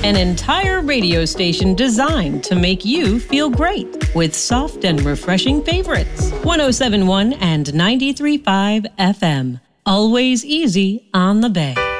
An entire radio station designed to make you feel great with soft and refreshing favorites. 107.1 and 93.5 FM. Always easy on the Bay.